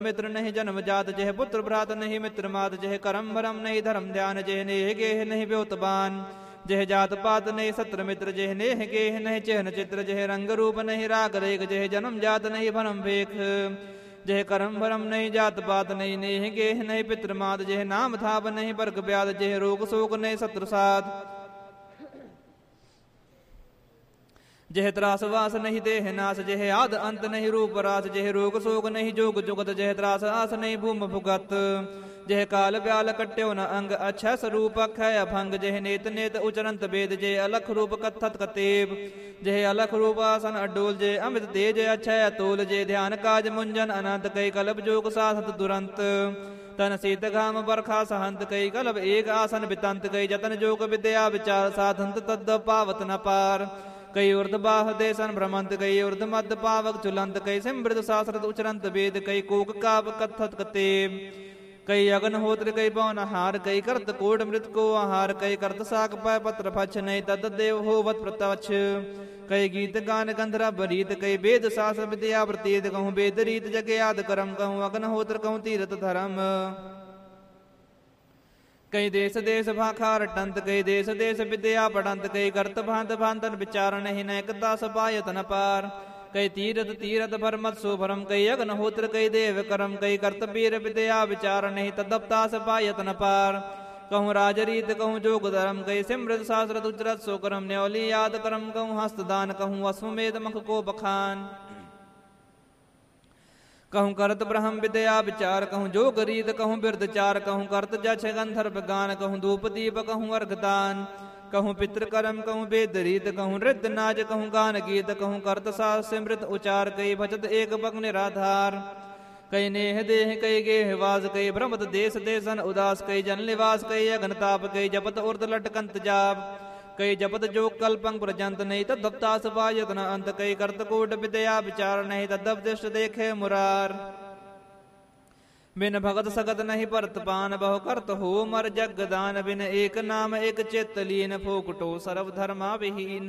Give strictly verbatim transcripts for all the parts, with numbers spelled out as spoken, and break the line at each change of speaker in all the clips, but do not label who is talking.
मित्र नहीं जन्म जात जह पुत्र भ्रात नहीं मित्र मात जह करम भरम नहीं धर्म ध्यान जह नेह गेह नहीं ब्योतबान जह जात पात नहीं सत्र मित्र जह नेह गेह नहीं चहन चित्र जह रंग रूप नहीं राग रेख जह जन्म जात नहीं भरम भेख जह करम भरम नहीं जात पात नहीं नेह गेह नहीं पित्र मात जह नाम थाप नहीं बर्ग ब्याद जह रोग शोक नहीं सत्र साध जह त्रास वास नहीं देह नाश जह आद अंत नहीं रूप रास जह रोग शोक नहीं जोग जुगत जह त्रास आस नहीं भूम भुगत जह काल ब्याल कट्यो न अंग अक्षय स्वरूप अक्षय अभंग जह नेत नेत उचरंत वेद जय अलख रूप कथत कतेब जह अलख रूप आसन अडोल जय अमित तेज अक्षय अतोल जय ध्यान काज मुंजन अनंत कई कल्प जोग साधत दुरंत तन शीत घाम बरखा सहंत कई कल्प एक आसन बितंत कई जतन जोग विद्या विचार साधंत तद पावत न पार कई उर्ध बाह देशन भ्रमंत कई उर्ध मध्य पावक चुलंत कई सिमृत शास्त्रत उचरंत वेद कई कोक काप कथत कतेब कई अग्नहोत्र कई पवन हार कई करत कोट मृत को आहार कई करत साक पय पत्र फछ नहीं तद देव होवत प्रतवछ कई गीत गान गंधर्व रीत कई वेद शास्त्र विद्या प्रतीत कहूँ वेद रीत जग याद करम कहूँ अग्नहोत्र कहूँ तीरथ धर्म कई देश देश भाखार टंत कई देश देश विद्या पढ़ंत कई करत भांत भांतन विचारण ही नैकता सपायतन पार कई तीरथ तीरथ भरमत सुभरम कई अग्नहोत्र कई देव करम कई करत वीर विद्या विचारण ही तदप्ता सपायतन पार कहूँ राजरीत कहूँ जोग धर्म कई सिमृत शास्त्र उचरत सो करम न्योली याद करम कहूँ हस्तदान कहूँ अश्वमेध मख को बखान कहूँ करत ब्रह्म विद्या विचार कहूँ जोग रीत कहूँ बिरदचार कहूँ करत जछ गंधर्व गान कहूँ धूप दीप कहूँ अर्घदान कहूँ पितृ कर्म कहूँ वेद रीत कहूँ नृत्य नाच कहूँ गान गीत कहूँ करत सास सिमृत उचार कई भजत एक बग निराधार कई नेह देह कई गेह वास कई भ्रमत देश देशन उदास कई जन निवास कई अघनताप कई जपत उर्द लटकंत जाप कई जपत जो कल्पंग प्रजंत नहीं तदप्ता सपायत न अंत कई करत कोट विद्या विचार नहीं तदपदिष्ट देखे मुरार बिन भगत सगत नहीं परत पान बहु करत हो मर जगदान बिन एक नाम एक चित्त लीन फोकटो सर्व धर्मा विहीन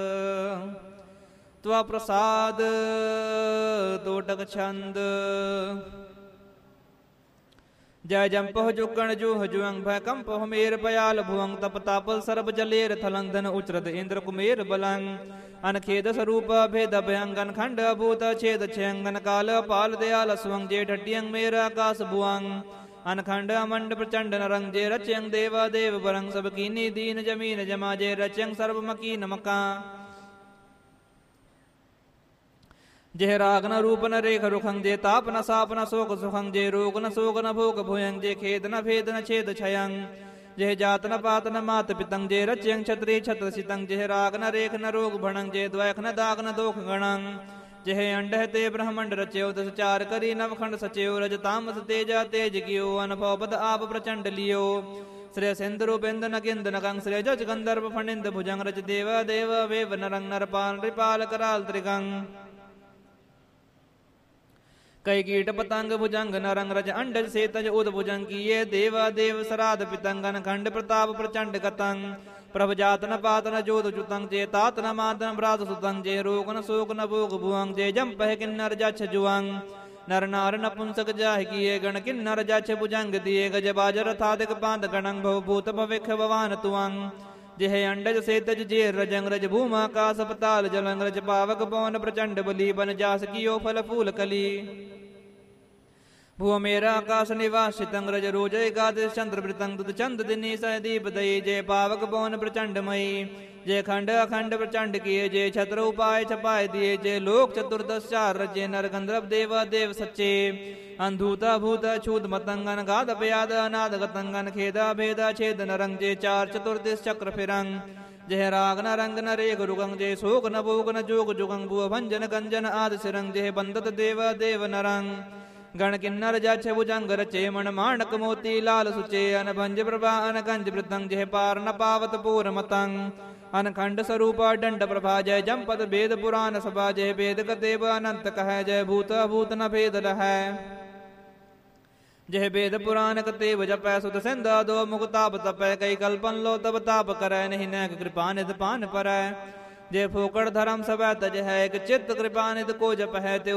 त्वा प्रसाद तोटक छंद जय जंपह जुकण जूह जुअंग भय कंपह मेर पयाल भुअंग तप तापल सर्ब जलेर थलंग धन उचरत इंद्र कुमेर बलंग अनखेद स्वरूप भेद भयंगन खंड भूत छेद छेंगन काल पाल दयाल स्वंग जे ढटियंग मेर आकाश भुअंग अनखंड अमंड प्रचंड नरंग जे रच्यंग देवा देव बरंग सब कीनी दीन जमीन जमा जे रच्यंग सर्व मकीन मका जेह राग न रूप न रेख रुखंग जे ताप न साप न शोक सुखंग जे रोग न शोक न भोग भुयंग जे खेद न भेद न छेद छयंग जेह जात न पात न मात पितंग जे रच्यंग छत्री छत्र सितंग जेह राग न रेख न रोग भणंग जे द्वैख न दाग न दोख गणंग जेह अंडह ते ब्रह्मंड रच्यो दस चार करी नवखंड सच्यो रज तामस तेजा तेज गियो अनुभव पद आप प्रचंड लियो श्रेय सिंधु बिंद न गिंद न कंग श्रेय जज गंधर्व फणिंद भुजंग रच देव देव वेव नरंग नरपाल रिपाल कराल त्रिगंग कई कीट पतंग भुजंग नरंग रज अंडज से तज उद भुजंग किए देवा देव सराध पितंगन खंड प्रताप प्रचंड कतंग प्रभ जात न पात न जोत चुतंग जे तात न मात न भ्रात सुतंग जे रोग न शोक न भोग भुअंग जे जंपह किन्नर जछ जुअंग नर नार नपुंसक जाह किए गण किन्नर जछ भुजंग दिए गज बाजर थादिक पांत गणंग भव भूत भविख भवान तुअंग जेह अंडज से तज जे रजंग रज भूमा आकाश पताल जलंग रज पावक पवन प्रचंड बली बन जास कियो फल फूल कली भुव मेरा आकाश निवास सितंग रज रोज एकादश चंद्र वृतंग दुत चंद दिनी सदीप दयी जय पावक पवन प्रचंड मयी जय खंड अखंड प्रचंड किए जय छत्र उपाय छपाय दिए जय लोक चतुर्दश चार रजे नर गंधर्व देवा देव सच्चे अंधूता भूत छूत मतंगन गाद पयाद अनाद गतंगन खेदा भेदा छेद नरंग जय चार चतुर्दश चक्र फिरंग जय राग न रंग न रेग रुगंग जय शोक न भोग न जोग जुगंग भुव भंजन गंजन आद सिरंग जय बंदत देवा देव नरंग गण किन्नर जछ भुजंग रचे मण माणक मोती लाल सुचे अनभंज प्रभा अनगंज वृतंग जय पार न पावत पूर मतंग अनखंड स्वरूप दंड प्रभा जय जंपद वेद पुराण सभा जय वेद कतेब अनंत कह जय भूत भूत न भेद लह जय वेद पुराण कतेब जपै सुत सिंधा दो मुक्ताप तपै कई कल्पन लो तब ताप करै नहीं नैक कृपा निध पान परै जय फोकड़ धर्म सब तज है चित्त कृपा निध को जप है